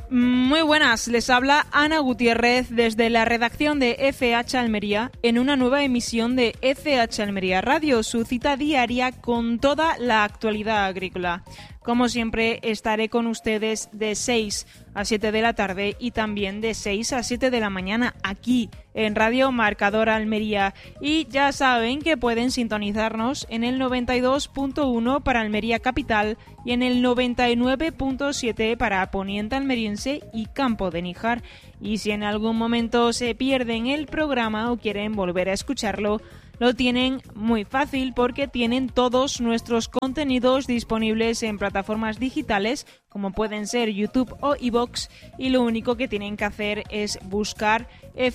Muy buenas, les habla Ana Gutiérrez desde la redacción de FH Almería en una nueva emisión de FH Almería Radio, su cita diaria con toda la actualidad agrícola. Como siempre, estaré con ustedes de 6 a 7 de la tarde y también de 6 a 7 de la mañana aquí en Radio Marcador Almería. Y ya saben que pueden sintonizarnos en el 92.1 para Almería Capital y en el 99.7 para Poniente Almeriense y Campo de Níjar. Y si en algún momento se pierden el programa o quieren volver a escucharlo, lo tienen muy fácil porque tienen todos nuestros contenidos disponibles en plataformas digitales como pueden ser YouTube o iVoox, y lo único que tienen que hacer es buscar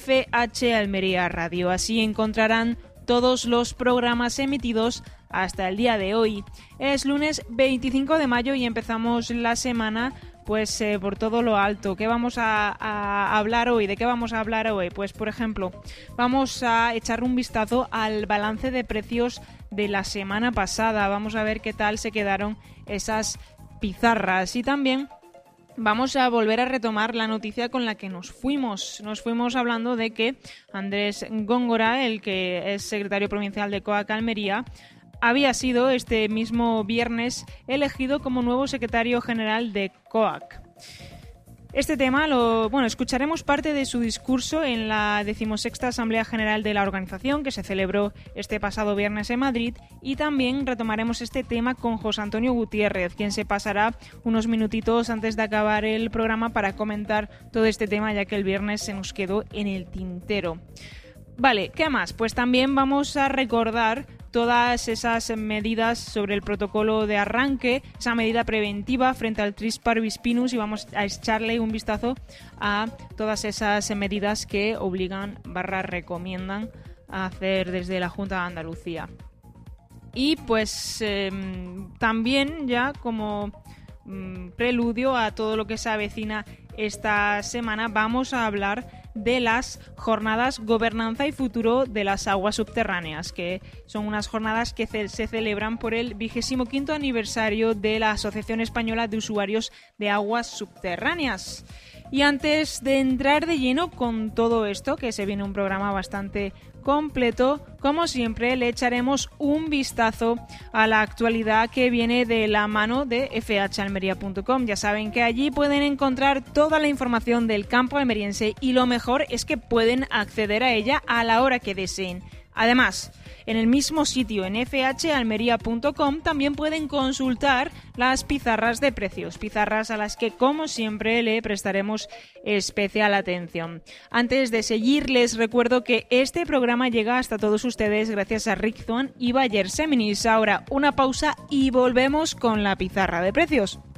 FH Almería Radio. Así encontrarán todos los programas emitidos hasta el día de hoy. Es lunes 25 de mayo y empezamos la semana por todo lo alto. ¿Qué vamos a hablar hoy? ¿De qué vamos a hablar hoy? Pues, por ejemplo, vamos a echar un vistazo al balance de precios de la semana pasada. Vamos a ver qué tal se quedaron esas pizarras. Y también vamos a volver a retomar la noticia con la que nos fuimos. Nos fuimos hablando de que Andrés Góngora, el que es secretario provincial de COAC Almería, había sido este mismo viernes elegido como nuevo secretario general de COAC. Este tema escucharemos parte de su discurso en la 16ª Asamblea General de la organización, que se celebró este pasado viernes en Madrid, y también retomaremos este tema con José Antonio Gutiérrez, quien se pasará unos minutitos antes de acabar el programa para comentar todo este tema, ya que el viernes se nos quedó en el tintero. Vale, ¿qué más? Pues también vamos a recordar todas esas medidas sobre el protocolo de arranque, esa medida preventiva frente al Tris parvispinus, y vamos a echarle un vistazo a todas esas medidas que obligan recomiendan a hacer desde la Junta de Andalucía. Y pues también ya como preludio a todo lo que se avecina esta semana, vamos a hablar de las jornadas Gobernanza y Futuro de las Aguas Subterráneas, que son unas jornadas que se celebran por el 25º aniversario de la Asociación Española de Usuarios de Aguas Subterráneas. Y antes de entrar de lleno con todo esto, que se viene un programa bastante completo, como siempre le echaremos un vistazo a la actualidad que viene de la mano de fhalmería.com. Ya saben que allí pueden encontrar toda la información del campo almeriense y lo mejor es que pueden acceder a ella a la hora que deseen. Además, en el mismo sitio, en fhalmería.com, también pueden consultar las pizarras de precios, pizarras a las que, como siempre, le prestaremos especial atención. Antes de seguir, les recuerdo que este programa llega hasta todos ustedes gracias a Rickzone y Bayer Seminis. Ahora, una pausa y volvemos con la pizarra de precios.